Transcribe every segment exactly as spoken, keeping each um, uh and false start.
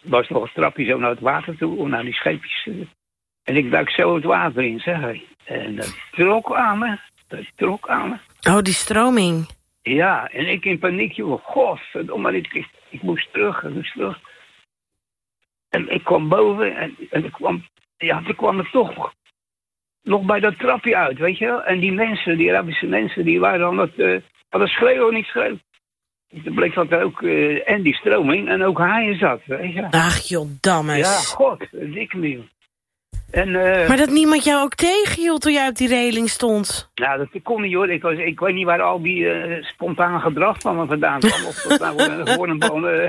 was nog een trapje zo naar het water toe, naar die scheepjes. En ik duik zo het water in, zeg hij. En dat trok aan me, dat trok aan me. Oh, die stroming. Ja, en ik in paniek, joh. Godverdomme, ik, ik, ik moest terug, ik moest terug. En ik kwam boven en, en ik kwam, ja, toen kwam ik toch nog bij dat trapje uit, weet je wel. En die mensen, die Arabische mensen, die waren dan dat, uh, hadden schreeuwen niet schreeuwen. Toen bleek dat er ook, uh, en die stroming, en ook haaien zat, weet je. Ach, joh, dammes. Ja, god, dikke nieuw. En, uh, maar dat niemand jou ook tegenhield toen jij op die reling stond? Nou, dat kon niet hoor. Ik, was, ik weet niet waar al die uh, spontane gedrag van me vandaan kwam. Of dat nou uh, gewoon een van... Uh,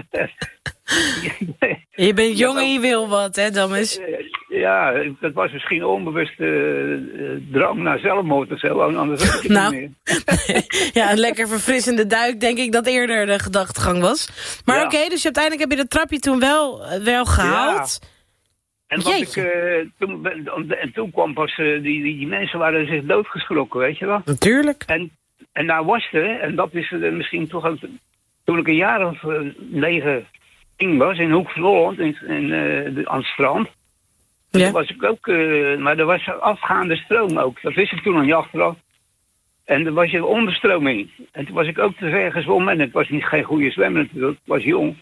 je bent jong en je wil wat, hè, Dammes? Uh, ja, dat was misschien onbewuste uh, drang naar zelfmoord of zo. Anders weet ik nou, niet meer. Ja, een lekker verfrissende duik, denk ik dat eerder de gedachtegang was. Maar ja. Oké, okay, dus uiteindelijk heb je dat trapje toen wel, wel gehaald... Ja. En, wat ik, uh, toen, en toen kwam pas, uh, die, die, die mensen waren zich doodgeschrokken, weet je wel. Natuurlijk. En, en daar was er, en dat is uh, misschien toch ook... Toen ik een jaar of uh, negen tien was, in Hoek van Holland, in, in, uh, de, aan het strand. Ja. Toen was ik ook, uh, maar er was afgaande stroom ook. Dat wist ik toen nog niet achteraf. En er was een onderstroming. En toen was ik ook te ver gezwommen. En het was niet geen goede zwemmer natuurlijk, ik was jong.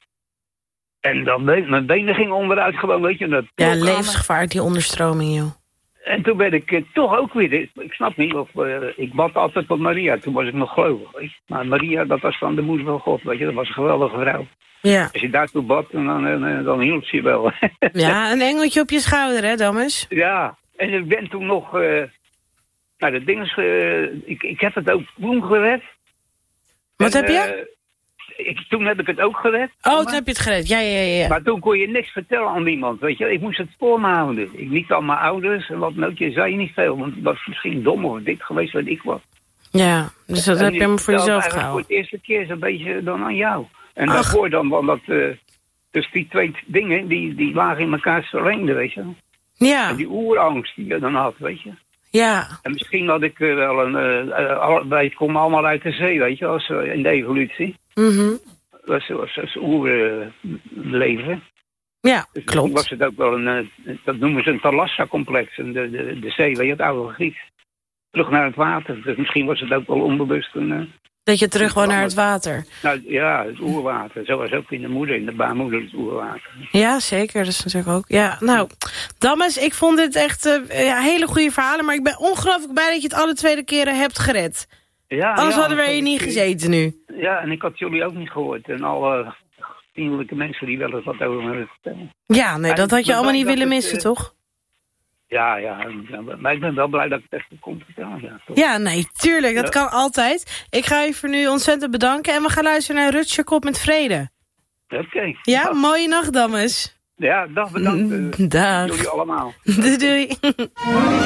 En dan, mijn benen gingen onderuit gewoon, weet je. Dat ja, levensgevaar, die onderstroming, joh. En toen ben ik uh, toch ook weer, ik snap niet, of uh, ik bad altijd tot Maria. Toen was ik nog gelovig, weet je. Maar Maria, dat was dan de moeder van God, weet je. Dat was een geweldige vrouw. Ja. Als je daartoe bad, dan, dan, dan hielp ze je wel. Ja, een engeltje op je schouder, hè, Dammes? Ja, en ik ben toen nog, uh, nou, dat ding is, uh, ik, ik heb het ook toen gered. Wat en, heb je? Uh, Ik, toen heb ik het ook gered. Oh, toen heb je het gered. Ja, ja, ja. Maar toen kon je niks vertellen aan niemand, weet je. Ik moest het voor me houden. Ik niet aan mijn ouders en wat nou, je zei niet veel. Want het was misschien dom of dik geweest, weet ik wat. Ja, dus dat en heb je hem voor jezelf gehouden. Voor het eerste keer zo'n beetje dan aan jou. En Ach. daarvoor dan, want dat, uh, dus die twee dingen, die, die lagen in elkaar verlengde, weet je. Ja. En die oerangst die je dan had, weet je. Ja. En misschien had ik uh, wel een, uh, uh, wij komen allemaal uit de zee, weet je, als uh, in de evolutie. Mhm. Dat was als oerleven. Uh, ja, dus klopt. was het ook wel een, uh, dat noemen ze een Thalassa-complex. De, de, de zee, weet je, het oude Grieks. Terug naar het water. Dus misschien was het ook wel onbewust een... Uh, dat je terug wou naar het water. Nou ja, het oerwater. Zoals ook in de moeder, in de baarmoeder, het oerwater. Ja, zeker. Dat is natuurlijk ook... Ja, nou, Dammes, ik vond dit echt uh, ja, hele goede verhalen. Maar ik ben ongelooflijk blij dat je het alle tweede keren hebt gered. Ja, Anders ja, hadden we hier niet gezeten nu. Ja, en ik had jullie ook niet gehoord. En alle vriendelijke mensen die wel eens wat over me vertellen. Ja, nee, dat had je allemaal niet willen missen, het, toch? Ja, ja, maar ik ben wel blij dat ik het echt kon vertellen. Ja, ja, nee, tuurlijk, dat ja. kan altijd. Ik ga je voor nu ontzettend bedanken. En we gaan luisteren naar Rut Jacob met Vrede. Oké. Okay. Ja, dag. Mooie nacht, Dammes. Ja, dag bedankt. Dag. Jullie allemaal. Doei, doei.